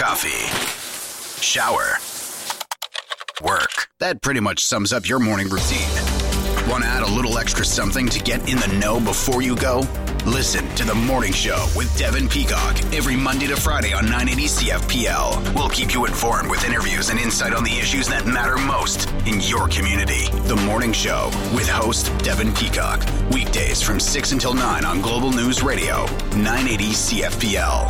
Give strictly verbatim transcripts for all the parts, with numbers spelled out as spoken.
coffee, shower, work. That pretty much sums up your morning routine. Want to add a little extra something to get in the know before you go? Listen to The Morning Show with Devin Peacock every Monday to Friday on nine eighty C F P L. We'll keep you informed with interviews and insight on the issues that matter most in your community. The Morning Show with host Devin Peacock. Weekdays from six until nine on Global News Radio, nine eighty C F P L.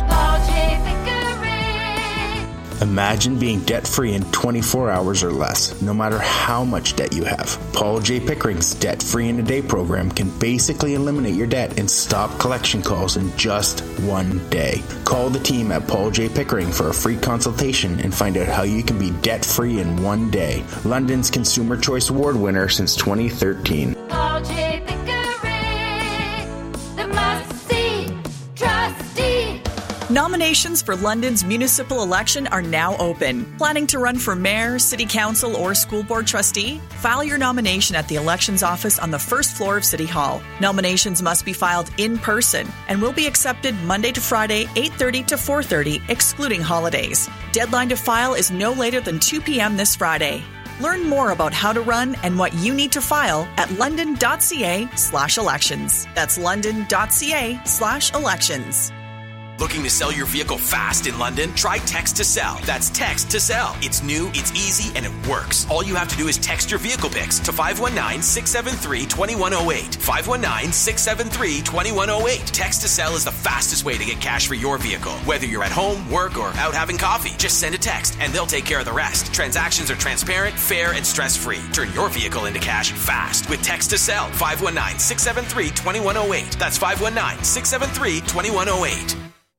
Imagine being debt-free in twenty-four hours or less, no matter how much debt you have. Paul J. Pickering's Debt-Free in a Day program can basically eliminate your debt and stop collection calls in just one day. Call the team at Paul J. Pickering for a free consultation and find out how you can be debt-free in one day. London's Consumer Choice Award winner since twenty thirteen. Paul J. Pickering, the must-see trustee. Nominations for London's municipal election are now open. Planning to run for mayor, city council, or school board trustee? File your nomination at the elections office on the first floor of City Hall. Nominations must be filed in person and will be accepted Monday to Friday, eight thirty to four thirty, excluding holidays. Deadline to file is no later than two p.m. this Friday. Learn more about how to run and what you need to file at london.ca slash elections. That's london.ca slash elections. Looking to sell your vehicle fast in London? Try Text to Sell. That's Text to Sell. It's new, it's easy, and it works. All you have to do is text your vehicle pics to five one nine, six seven three, two one zero eight. five one nine, six seven three, two one zero eight. Text to Sell is the fastest way to get cash for your vehicle. Whether you're at home, work, or out having coffee, just send a text and they'll take care of the rest. Transactions are transparent, fair, and stress-free. Turn your vehicle into cash fast with Text to Sell. five one nine, six seven three, two one zero eight. That's five one nine, six seven three, two one zero eight.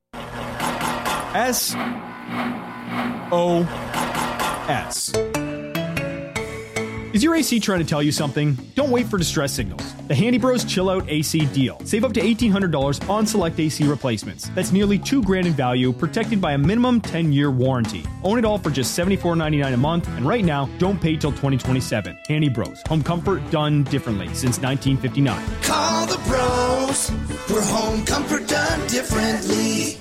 S O S. Is your A C trying to tell you something? Don't wait for distress signals. The Handy Bros Chill Out A C deal. Save up to eighteen hundred dollars on select A C replacements. That's nearly two grand in value, protected by a minimum ten-year warranty. Own it all for just seventy-four ninety-nine a month, and right now, don't pay till twenty twenty-seven. Handy Bros. Home comfort done differently since nineteen fifty-nine. Call the bros. We're home comfort done differently.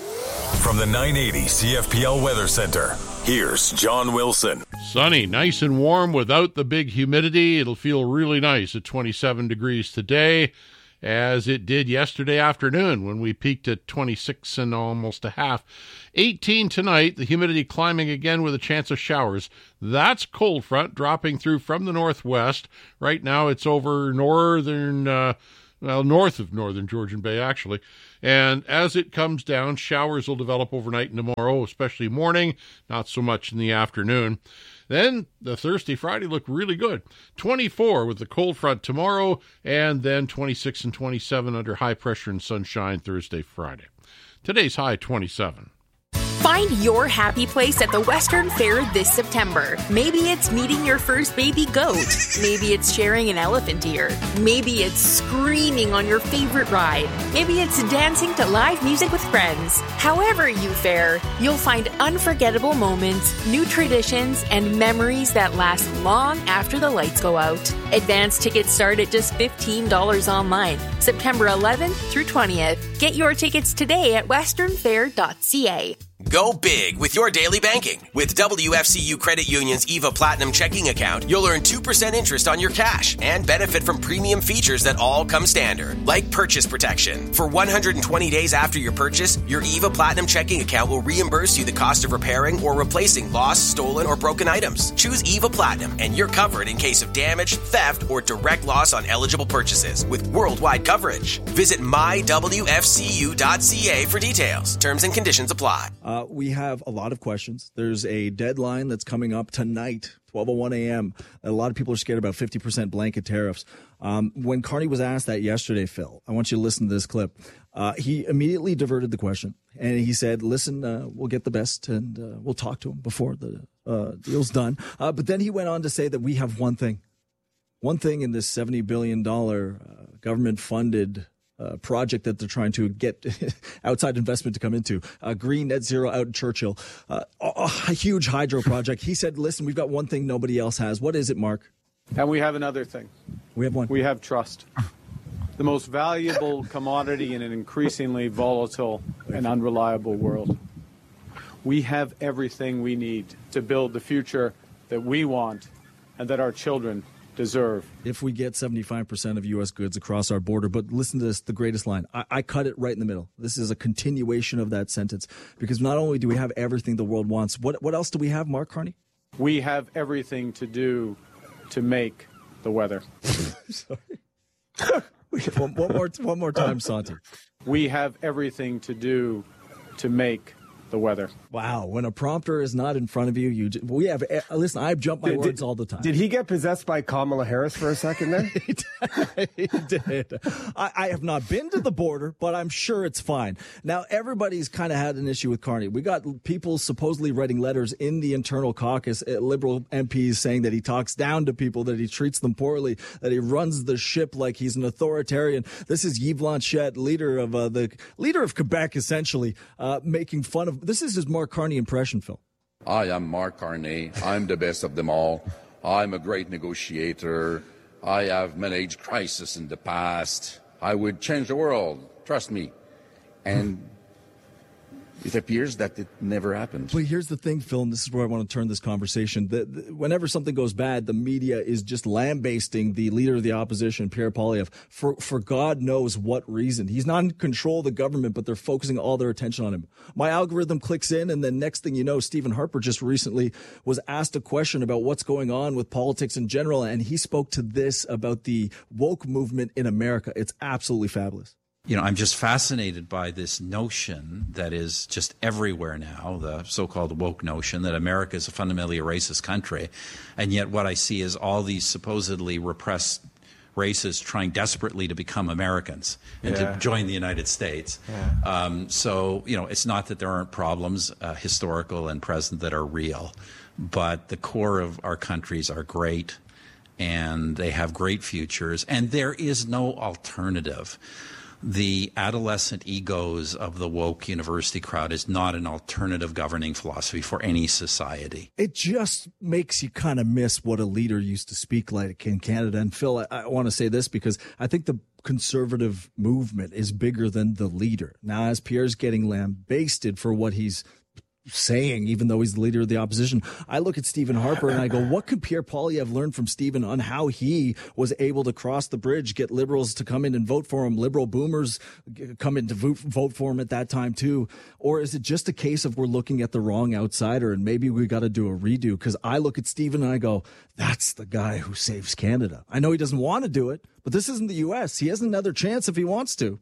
From the nine eighty C F P L Weather Center, here's John Wilson. Sunny, nice and warm without the big humidity. It'll feel really nice at twenty-seven degrees today, as it did yesterday afternoon when we peaked at twenty-six and almost a half. eighteen tonight, the humidity climbing again with a chance of showers. That's cold front dropping through from the northwest. Right now it's over northern, uh, well, north of northern Georgian Bay, actually. And as it comes down, showers will develop overnight and tomorrow, especially morning, not so much in the afternoon. Then the Thursday, Friday look really good. twenty-four with the cold front tomorrow, and then twenty-six and twenty-seven under high pressure and sunshine Thursday, Friday. Today's high, twenty-seven. Find your happy place at the Western Fair this September. Maybe it's meeting your first baby goat. Maybe it's sharing an elephant ear. Maybe it's screaming on your favorite ride. Maybe it's dancing to live music with friends. However you fare, you'll find unforgettable moments, new traditions, and memories that last long after the lights go out. Advance tickets start at just fifteen dollars online, September eleventh through twentieth. Get your tickets today at western fair dot c a. Go big with your daily banking. With W F C U Credit Union's EVA Platinum checking account, you'll earn two percent interest on your cash and benefit from premium features that all come standard, like purchase protection. For one hundred twenty days after your purchase, your EVA Platinum checking account will reimburse you the cost of repairing or replacing lost, stolen, or broken items. Choose EVA Platinum and you're covered in case of damage, theft, or direct loss on eligible purchases with worldwide coverage. Visit my w f c u dot c a for details. Terms and conditions apply. Uh, we have a lot of questions. There's a deadline that's coming up tonight, twelve oh one a.m. A lot of people are scared about fifty percent blanket tariffs. Um, when Carney was asked that yesterday, Phil, I want you to listen to this clip. Uh, he immediately diverted the question, and he said, listen, uh, we'll get the best, and uh, we'll talk to him before the uh, deal's done. Uh, but then he went on to say that we have one thing. One thing in this seventy billion dollars uh, government-funded Uh, project that they're trying to get outside investment to come into, uh, green net zero out in Churchill, uh, a, a huge hydro project. He said, listen, we've got one thing nobody else has. What is it, Mark? And we have another thing. We have one. We have trust. The most valuable commodity in an increasingly volatile and unreliable world. We have everything we need to build the future that we want and that our children deserve. If we get seventy-five percent of U S goods across our border, but listen to this, the greatest line. I, I cut it right in the middle. This is a continuation of that sentence, because not only do we have everything the world wants, what, what else do we have, Mark Carney? We have everything to do to make the weather. Sorry. one, one, more, one more time, Santi. We have everything to do to make the weather. Wow. When a prompter is not in front of you, you j- we have, listen, I jump my did, words did, all the time. Did he get possessed by Kamala Harris for a second there? he did. He did. I, I have not been to the border, but I'm sure it's fine. Now, everybody's kind of had an issue with Carney. We got people supposedly writing letters in the internal caucus, uh, Liberal M Ps saying that he talks down to people, that he treats them poorly, that he runs the ship like he's an authoritarian. This is Yves Blanchette, leader of uh, the leader of Quebec, essentially, uh, making fun of. This is his Mark Carney impression, Phil. I am Mark Carney. I'm the best of them all. I'm a great negotiator. I have managed crisis in the past. I would change the world. Trust me. And it appears that it never happened. But here's the thing, Phil, and this is where I want to turn this conversation. The, the, whenever something goes bad, the media is just lambasting the leader of the opposition, Pierre Poilievre, for, for God knows what reason. He's not in control of the government, but they're focusing all their attention on him. My algorithm clicks in, and then next thing you know, Stephen Harper just recently was asked a question about what's going on with politics in general, and he spoke to this about the woke movement in America. It's absolutely fabulous. You know, I'm just fascinated by this notion that is just everywhere now, the so-called woke notion that America is a fundamentally a racist country. And yet what I see is all these supposedly repressed races trying desperately to become Americans and yeah. to join the United States. Yeah. Um, so, you know, it's not that there aren't problems, uh, historical and present, that are real, but the core of our countries are great, and they have great futures, and there is no alternative. The adolescent egos of the woke university crowd is not an alternative governing philosophy for any society. It just makes you kind of miss what a leader used to speak like in Canada. And Phil, I, I want to say this because I think the conservative movement is bigger than the leader. Now, as Pierre's getting lambasted for what he's saying, even though he's the leader of the opposition, I look at Stephen Harper and I go, what could Pierre Poilievre learn from Stephen on how he was able to cross the bridge, get liberals to come in and vote for him, liberal boomers come in to vote, vote for him at that time too? Or is it just a case of we're looking at the wrong outsider and maybe we got to do a redo? Because I look at Stephen and I go, that's the guy who saves Canada. I know he doesn't want to do it, but this isn't the U S. He has another chance if he wants to.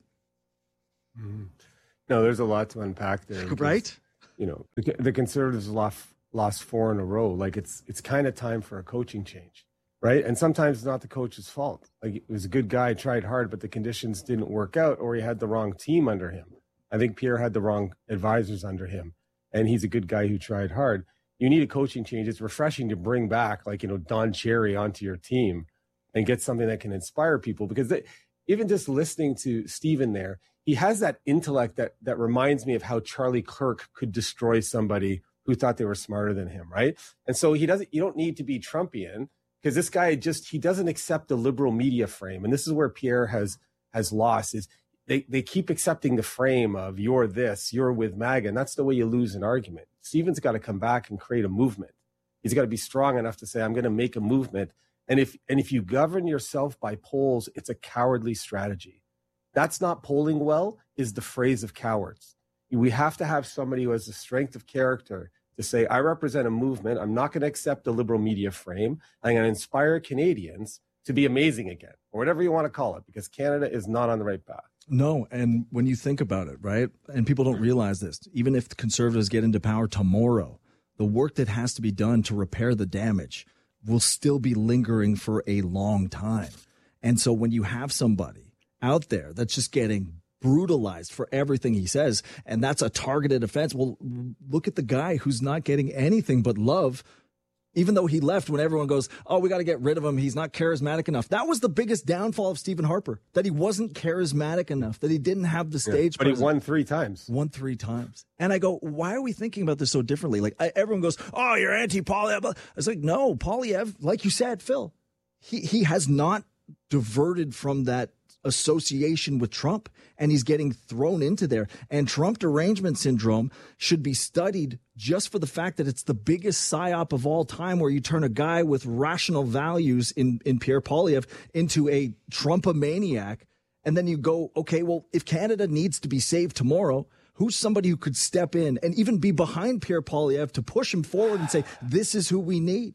Mm-hmm. No, there's a lot to unpack there. Right? You know, the, the Conservatives lost lost four in a row. Like it's it's kind of time for a coaching change, right? And sometimes it's not the coach's fault. Like it was a good guy, tried hard, but the conditions didn't work out, or he had the wrong team under him. I think Pierre had the wrong advisors under him, and he's a good guy who tried hard. You need a coaching change. It's refreshing to bring back, like, you know, Don Cherry onto your team and get something that can inspire people, because they, even just listening to Stephen there, he has that intellect that that reminds me of how Charlie Kirk could destroy somebody who thought they were smarter than him, right? And so he doesn't. You don't need to be Trumpian, because this guy just he doesn't accept the liberal media frame, and this is where Pierre has has lost. Is they they keep accepting the frame of you're this, you're with MAGA, and that's the way you lose an argument. Stephen's got to come back and create a movement. He's got to be strong enough to say, I'm going to make a movement. And if and if you govern yourself by polls, it's a cowardly strategy. That's not polling well, is the phrase of cowards. We have to have somebody who has the strength of character to say, I represent a movement. I'm not going to accept the liberal media frame. I'm going to inspire Canadians to be amazing again, or whatever you want to call it, because Canada is not on the right path. No, and when you think about it, right, and people don't realize this, even if the Conservatives get into power tomorrow, the work that has to be done to repair the damage will still be lingering for a long time. And so when you have somebody out there that's just getting brutalized for everything he says, and that's a targeted offense. Well, look at the guy who's not getting anything but love, even though he left when everyone goes, oh, we got to get rid of him. He's not charismatic enough. That was the biggest downfall of Stephen Harper, that he wasn't charismatic enough, that he didn't have the stage. Yeah, but he won three times. Won three times. And I go, why are we thinking about this so differently? Like I, everyone goes, oh, you're anti-Poilievre. It's like, no, Poilievre, like you said, Phil, he, he has not diverted from that association with Trump, and he's getting thrown into there. And Trump derangement syndrome should be studied just for the fact that it's the biggest psyop of all time, where you turn a guy with rational values in, in Pierre Poilievre into a Trumpomaniac. And then you go, okay, well, if Canada needs to be saved tomorrow, who's somebody who could step in and even be behind Pierre Poilievre to push him forward and say, this is who we need?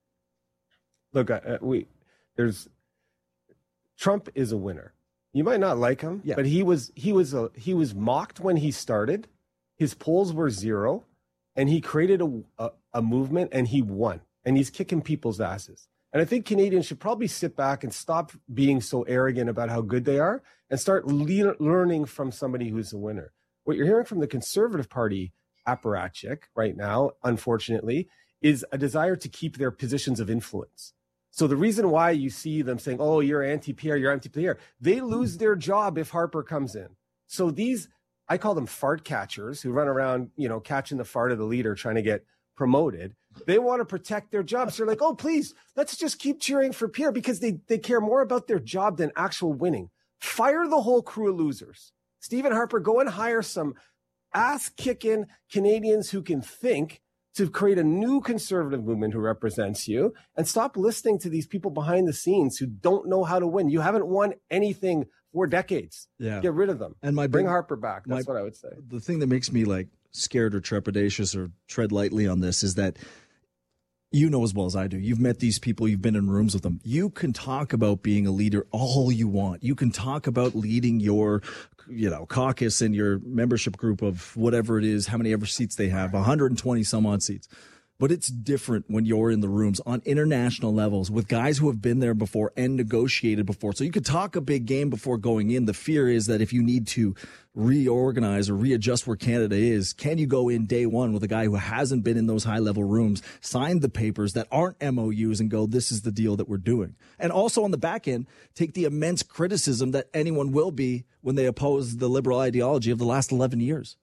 Look, uh, we there's Trump is a winner. You might not like him, yeah. but he was he was a, he was mocked when he started. His polls were zero, and he created a, a a movement, and he won. And he's kicking people's asses. And I think Canadians should probably sit back and stop being so arrogant about how good they are, and start le- learning from somebody who's a winner. What you're hearing from the Conservative Party apparatchik right now, unfortunately, is a desire to keep their positions of influence. So the reason why you see them saying, oh, you're anti-Pierre, you're anti-Pierre, they lose their job if Harper comes in. So these, I call them fart catchers who run around, you know, catching the fart of the leader trying to get promoted. They want to protect their jobs. They're like, oh, please, let's just keep cheering for Pierre, because they, they care more about their job than actual winning. Fire the whole crew of losers. Stephen Harper, go and hire some ass-kicking Canadians who can think, to create a new conservative movement who represents you, and stop listening to these people behind the scenes who don't know how to win. You haven't won anything for decades. Yeah. Get rid of them. And my Bring big, Harper back. That's my, what I would say. The thing that makes me like scared or trepidatious or tread lightly on this is that, you know as well as I do, you've met these people, you've been in rooms with them. You can talk about being a leader all you want. You can talk about leading your, you know, caucus and your membership group of whatever it is, how many ever seats they have, one hundred twenty some odd seats. But it's different when you're in the rooms on international levels with guys who have been there before and negotiated before. So you could talk a big game before going in. The fear is that if you need to reorganize or readjust where Canada is, can you go in day one with a guy who hasn't been in those high-level rooms, signed the papers that aren't M O Us, and go, this is the deal that we're doing? And also on the back end, take the immense criticism that anyone will be when they oppose the liberal ideology of the last eleven years.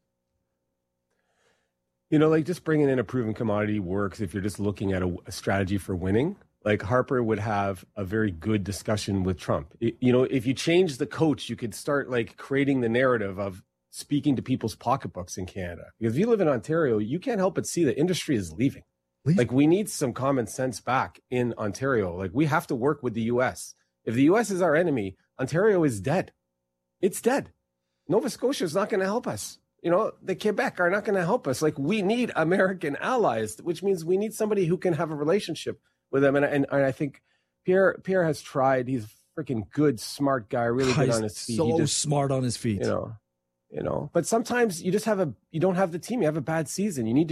You know, like just bringing in a proven commodity works if you're just looking at a, a strategy for winning. Like Harper would have a very good discussion with Trump. It, you know, if you change the coach, you could start like creating the narrative of speaking to people's pocketbooks in Canada. Because if you live in Ontario, you can't help but see that industry is leaving. Leave. Like we need some common sense back in Ontario. Like we have to work with the U S. If the U S is our enemy, Ontario is dead. It's dead. Nova Scotia is not going to help us. You know, the Quebec are not going to help us. Like we need American allies, which means we need somebody who can have a relationship with them. And, and, and I think Pierre Pierre has tried. He's a freaking good, smart guy, really good He's on his feet. So he just, smart on his feet. You know, you know, but sometimes you just have a, you don't have the team. You have a bad season. You need to